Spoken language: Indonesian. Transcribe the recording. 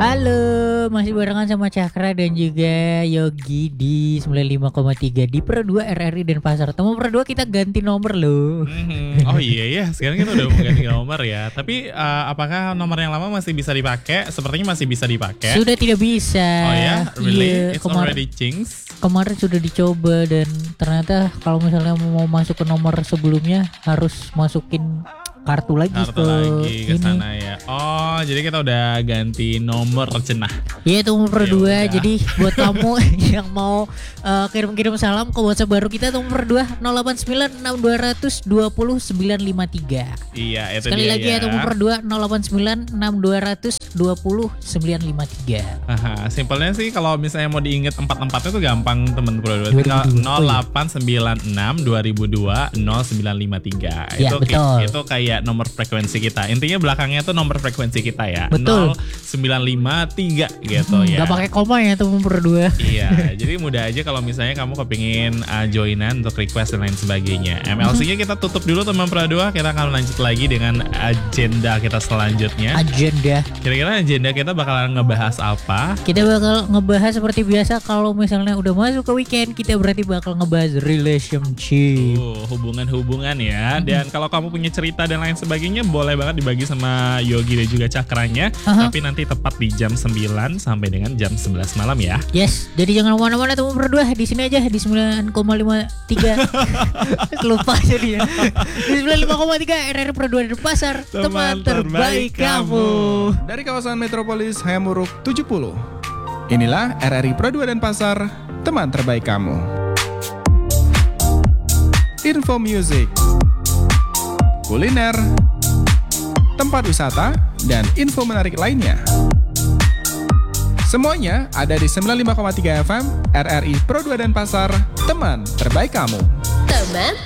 Halo, masih barengan sama Cakra dan juga Yogi di 95,3 di Pro 2 RRI Denpasar. Temu Pro 2 kita ganti nomor loh. Oh iya ya, sekarang kita udah mau ganti nomor ya. Tapi apakah nomor yang lama masih bisa dipakai? Sepertinya masih bisa dipakai. Sudah tidak bisa. Oh ya, really? Iya, It's already changed. Kemarin sudah dicoba dan ternyata kalau misalnya mau masuk ke nomor sebelumnya harus masukin kartu lagi ke sana ya. Oh, jadi kita udah ganti nomor cenah. Iya, itu nomor 2. udah. Jadi buat kamu yang mau kirim-kirim salam ke WhatsApp baru kita nomor 2 0896200953. Iya, itu Sekali dia lagi ya. itu nomor 2 0896200953. Aha, simpelnya sih kalau misalnya mau diinget empat-empatnya tuh gampang temen Pro 2. Tinggal 0896200953. Ya, betul. Itu kayak nomor frekuensi kita. Intinya belakangnya tuh nomor frekuensi kita ya. Betul. 0953 gitu ya. Gak pakai koma ya tuh nomor 2. Iya, jadi mudah aja kalau misalnya kamu kepingin joinan untuk request dan lain sebagainya. MLC-nya kita tutup dulu teman Pro 2. Kita akan lanjut lagi dengan agenda kita selanjutnya. Agenda. Kira-kira agenda kita bakalan ngebahas apa? Kita bakal ngebahas seperti biasa kalau misalnya udah masuk ke weekend kita berarti bakal ngebahas relationship. Hubungan-hubungan ya. Dan kalau kamu punya cerita dan lain sebagainya boleh banget dibagi sama Yogi dan juga Cakranya. Tapi nanti tepat di jam 9 sampai dengan jam 11 malam ya. Yes, jadi jangan kemana-mana teman berdua, di sini aja di 9,53. Lupa jadi ya. Di 95,3 RRI Pro 2 Denpasar, teman terbaik kamu. Dari kawasan metropolis Hayamuruk 70. Inilah RRI Pro 2 Denpasar, teman terbaik kamu. Info music, kuliner, tempat wisata, dan info menarik lainnya. Semuanya ada di 95,3 FM RRI Pro 2 Denpasar, teman terbaik kamu. Teman